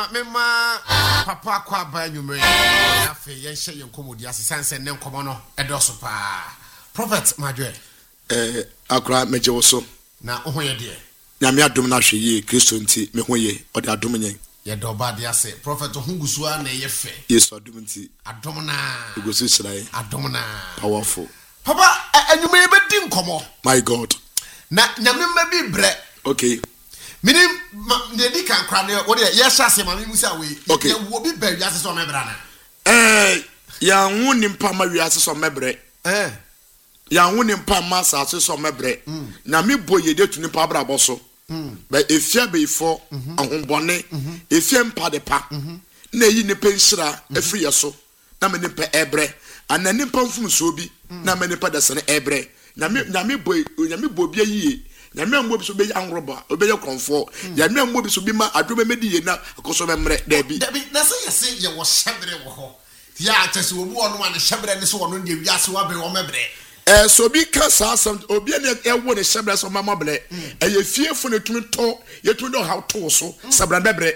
Mema papa kwa ba nyumre na fe yen hye yen komodi asesanse ne nkomo no edoso pa prophet madwe akra mejewoso na ohoye de nyame adom na hweye Kristo nti me hoye ode adom nyen ye do ba de ase prophet hungusua na ye fe Yesu adom nti adom na egosu sirae adom na powerful papa anyumre be di nkomo my God na nyame ma bi bre okay minim de di kan kra ne wo de ye hyase ma musa we ye wo bi ba wiase so mebra na ya hu nimpa ma wiase so mebre ya hu nimpa ma sa so mebre na me boye de tu nimpa bra boso ba efia be ifo ahombone efia mpa de pa na yi ne penhira afri yeso na me nimpa ebre ana nimpa mfum so bi na me nimpa da sene ebre na me boy bia yiye nyame ammo bi so be anroba obeye konfo nyame ammo bi so bi ma adome medi ye na akoso memre da bi na se yese ye wo shebre wo ho ya atese wo mu ono an shebre ne so wono de wiase wa be wo mebre so bi ka sa sam obi ne ewo ne shebre so mama ble ye fiefo ne tumi to ye tumi do how to so sabra bebre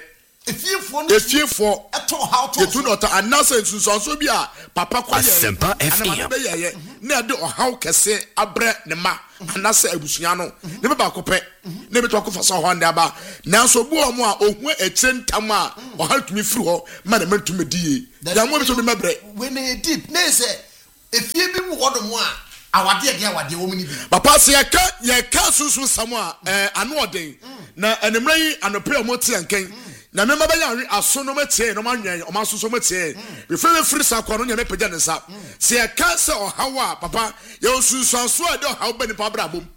efiefo eto how to ye tumi do ta anasa nsunso bi a papa kwa ye Asempa FM na de o how kese abre ne ma anasa abusua no ne be ba kopɛ ne be to akofa so ho ande aba nanso bu o mo a ohu ekyentam a o ha tumi firi ho ma na mentumi die ya mo bi so be mebre we ne deep ne se efie bi mu hodo mo a awade de awade wo mu ni bi papa se ye ka sunsun samo a anu oden na enemra yi anope o mo tie nken na me ma ba ya aso no matie no manwen o ma soso matie be free sa kwa no nya me pagya ne sa se ye ka se o hawa papa ye sunsun so a de o hawa bani pa bra bom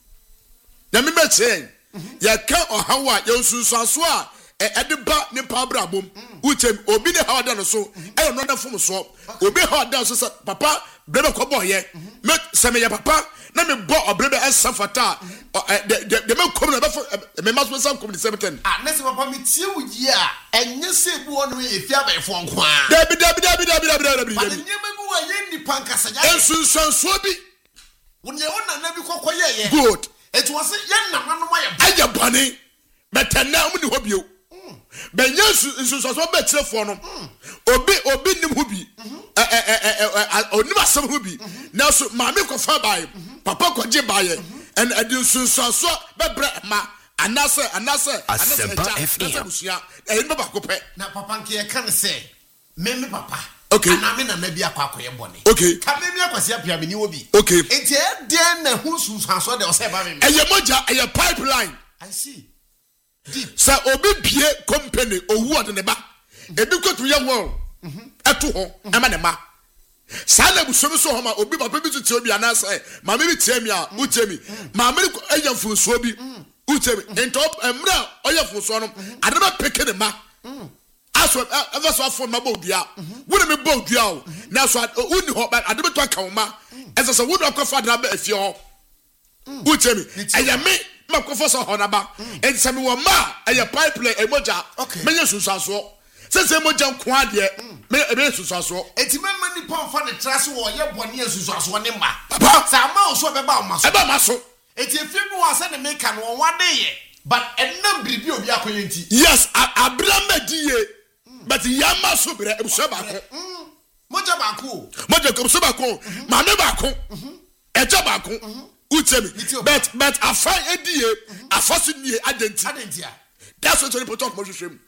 na me matie ye ka o hawa ye sunsun so a ede ba ne pa bra bom utem obi ne hawa da no so e no na fom so obi hawa da so sa papa brebe ko boye me se me ye papa na me bo obrebe esafata de me kom na me maso sam kom de 17 na se papa me tie wuji a enye se bi wono efia ba efo nko a dabi ba nye me bi wa ye nipa nkasa ya ensunsun so bi wonye wona na bi kokoye ye good etu wose ye nananom aye bane metana mu ni hobio ben yesu ensunsun so be tirefo no obi nim hobi onim asem hobi na so maame ko fa bae papa ko je bae en adinsunsun so be bre ma anase busua e no ba ko pe na papa nke ye kan se me papa okay na me na bi akwakoye bone okay ka me akwase apia me ni obi okay enti e den na hu sunsun so de o se ba me eye moja eye pipeline I see deep sa obi bie company owu ode ne ba ebi ko to ye won eto ho ema ne ma sa na busomi so ho ma obi papa bi tuti obi anase ma me bi tie mi a utemi ma me ko eyamfu so obi utemi entop emra oyamfu so no ade ba peke ne ma aso ever so afọ ma bodua wo me bodua o na so uni ho ba ade be to aka wo ma ese so wo do akofa de ba afie ho utemi ayame makofa so ho na ba ense me wo ma aye pipeline emoja menye susaso sense moja nko ade me ebe susaso enti memma ni pamfa ne traso wo ye bone susaso ne ma papa sa ma so be ba o maso enti efie bi wo ase ne meka no won wade ye but enam bribi obi akoye enti yes abrama die but yama so bre ebuso ba ko moja ba ko ebuso ba ko ma me ba ko eja ba ko utemi but afa edie afa so nie adentia that's what we put on mo hwehwem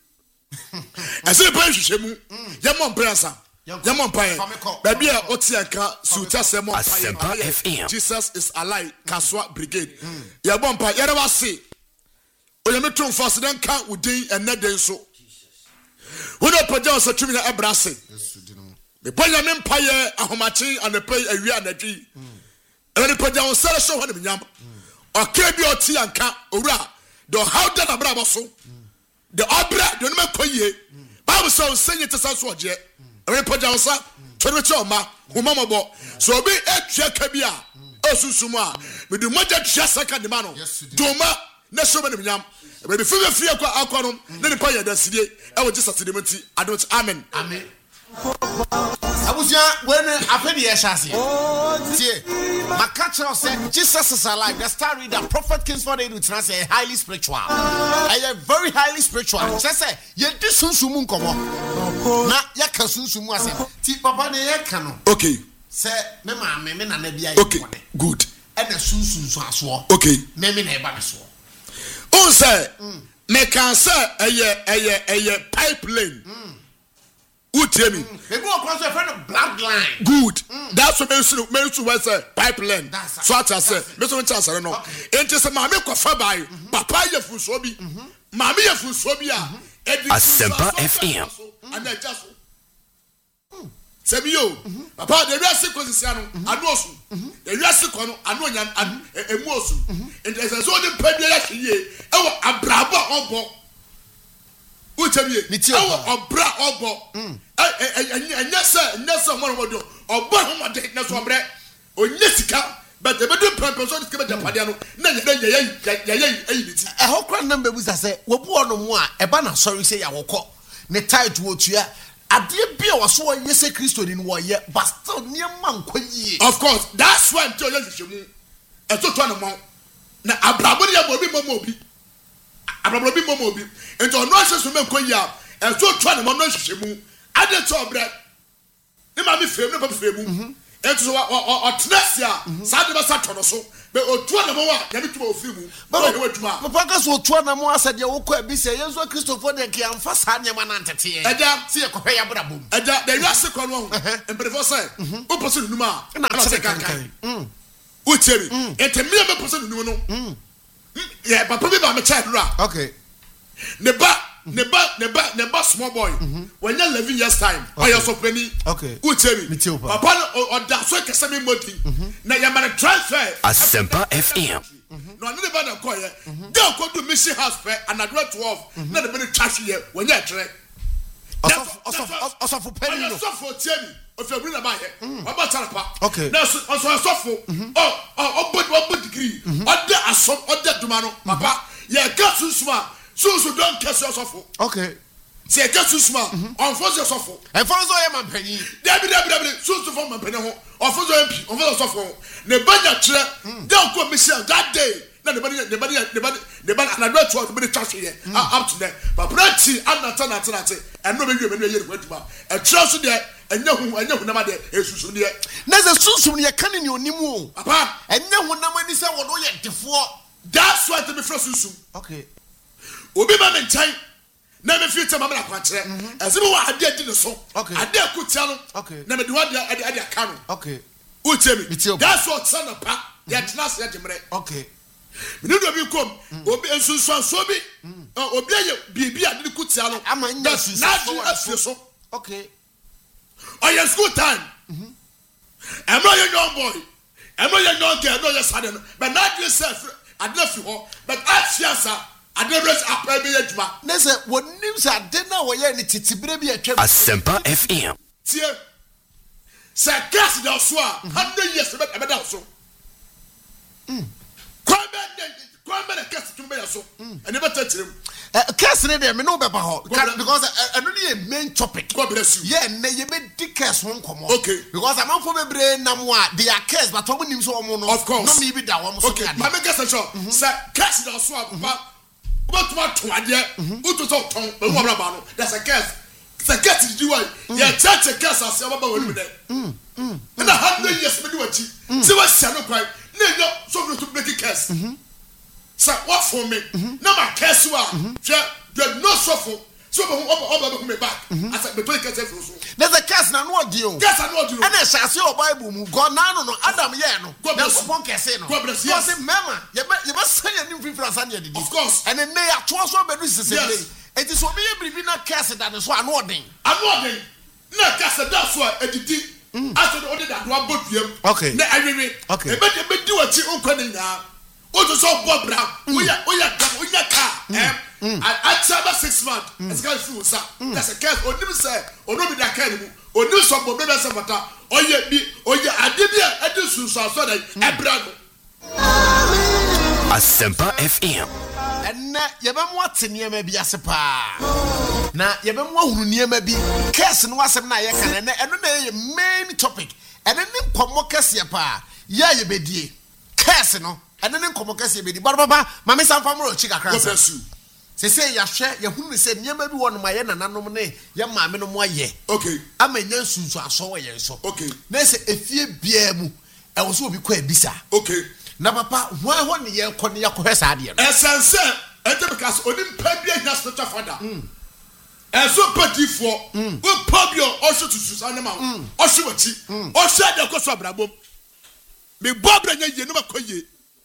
ese pa hwehwemu yamon pransa yamon pa ba bia otianka suta semo Asempa FM Jesus is alive Kaswa brigade yamon pa yere wase oyemeto fast den kan udin eneden so wono paja so tumi na ebrase me panya me mpaye ahomachi anapai awi anadwi ene paja on sere so hone nyam okay bi otianka owura do how da na bra boso the obra do no makoye bible so senye tesa so oje ene paja on sa twere che oma humamabo so obi etwa ka bi a osusum a me du moja twa second ma no doma na so be nyam be free akwa no na ni pa ya da sidie e wo Jesus de menti adot amen Abusia when afedi yeshase. See, my culture said Jesus is alive. The star reader Prophet Kingsford Edu say highly spiritual. I am very highly spiritual. Just say ye di sunsumu nkomo. Na ya ka sunsumu asem. Ti papa ne ye ka no. Okay. Say me ma me na na bia ye. Okay. Good. And the sunsun aso. Okay. Me na e ba me so. On say me can say a pipeline. Utemi. Maybe we cross a friend of bloodline. Good. That's what me was a pipeline. So I say, me so chance no. Enti se maame kofa bai. Papa ye fuso bi. Maame ye fuso bi a. Asempa FM. Ana jaso. Sebio. Papa de wiase kwasisia no anosu. De wiase ko no anonya emuosu. Enti se so de padua ya hye. Ewo abrabo obo. Utemi. Ewo obra obo. Nyesa mo wodo obo ho de na so bre onyesika but e bedu pampeso de kebe de pade no na ye ayibiti e ho kran number bu say wo bu ono mu a e ba na sorry say ya wokọ ne title otua ade bia wo so ye se Kristo ni wo ye but still niam nkwayi. Of course that's why until you shemu e to to no mo na abrabo de ya mo obi abrabo bi mo obi ento no aseso me nkwayi a e to to no mo no shemu ade to obre ni ma mi fem no pa fem ento so o tnasia sa de ba sa to no so be otu na mo wa ya mi tuma ofiri mu ba he waduma papa ka so otu na mo asade wo kwa bi se yenso Christopher de ke amfa sa nyama na ntete ye eja se ye kohwe ya bra bom eja de wiase ko no emperefo say o poso numa na se kankan o temi ente me me poso numa no yeah papa bi ba me child ra okay ne ba small boy when you 11 years time I also penny okay utemi papa o da so kese me modi na ya mara transfer Asempa FM no ane ba na ko ye dey go do mission house fair and at 12 na the be trash here when you tre also for penny no so for temi of your bring na ba here baba tarapa okay na so for oh degree ode asom ode duma no papa ye ka susuma so don't catch yourself. Okay. Say catch you small. Unforce yourself. And for so I am penny. Debbie, so for my penny. Unforce MP. Unforce yourself. The budget clear. Don't go Michelle that day. Now the body, and I don't want to be the trash here. Up to there. But plenty, I'm not and no baby when you're went to a trust there, and no number there is soon there. There's a soon you're coming your new papa, and no one number is what all yet before. That's why to be frozen. Okay. Obi ba me ntan na me fi tema na kwakere ezebe wa ade adi ne so ade akutia no na me de wa ade aka no okay utemi that's what son of pa ya tnas ya jemre okay me do bi kom obi ensunsuan so bi obi aye bibi ade kutia no amanya sunsuan so okay oh your school time am not your young boy am not your young girl no your son but not yourself ade fi ho but afiasa adebres apabe aduma nese wonim sa de na wo ye ne titibire bi atwa Asempa FM tie sa gas da so a 100 years be da so kwamba na gas tumbe ya so ene beta kirem gas ne de me no be ba ho because eno ne main topic God bless you yeah ne ye be gas ho nkomo okay because amanfo bebre na mo a they are gas but omo nim so omo no of course no me bi da wo so okay ma me gas so sa gas da so a ba but what to adie uto so ton be wo bra ba no that's a gas it's a gas did you yeah church a gas as ya baba wonu de na 100 years me do achi se wa sia no kwai na no so to break gas sa what for me na ma gas wa hwe no suffer so oba me back as I be play gas for so there's a gas na no odi o gas na odi o and shase o bible mu god na no adam ye no na so kese no God bless you because mema ye be sanya nim free France and ye of course and then they are to so be do sese it is so me bribi na gas da no so anoden na gas da so edidi aso odi da do aboduam okay na awewe okay e be di wachi onkwa na nya o to so bobra oya ka At 6 months, it's going to say, that's a case, or never say, or no be that kind of, or no some of them as a matter, or yet be, or yet I did it, I do so that I bravo. Asempa FM. And yabam what's in your maybe as a pa. na yɛbɛmu ahunu nneɛma bi case no wasɛm na yɛ kan na ɛno na yɛ main topic ɛne ne nkɔmmɔ kɛseɛ paa yɛ yɛbɛdie case no ɛne ne nkɔmmɔ kɛseɛ bɛdi baba mame samfa mro chi kakra God bless you. sɛ yɛhwɛ yɛhunu sɛ nneɛma bi wɔ no ma yɛ nananom ne yɛ maame no mo ayɛ Okay. ama nya nsunsu asɔ wɔ yɛn so Okay. na sɛ efie biaa mu ɛwɔ so obi kɔ abisa Okay. na papa hɔ ne yɛkɔ ne yɛkɔhwɛ saa adeɛ no Essence because onimpa bi ahia spiritual father. Enso padifoɔ wo pabio ɔhwe tutusa ne ma ɔhwe wachi ɔhwe de kɔ so abrabom me bobra nya ye no makɔ ye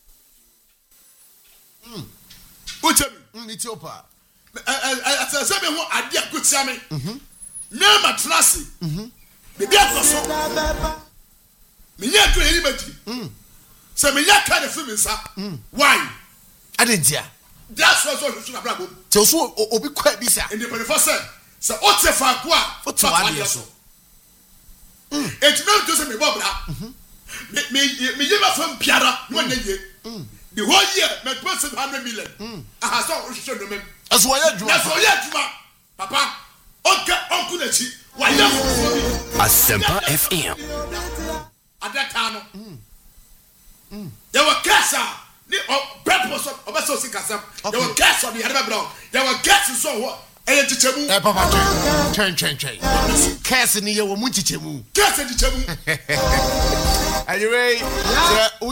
uchemi Ethiopia asase me ho ade akotia me nya matrase me bia kɔ so me nya to yiri mati se me nya ka de fi me sa why adentia that's what so abrabom te so obi kɔ abisa in the 24 so ote fa ko a ote wa de so et no to se me bobra me yeba fam biara no nya ye the whole year me 200 million aha so ohwehwe no mem aso wa yɛ na so yɛ adwuma papa onku na chi wa yɛ Asempa FM. adaka no there were kasa ni purpose of obaso sikasam there were kasa bi hada bra there were kasa so what chichemu papa twɛn case ni yɛ wɔ mu chichemu kasa chichemu anyway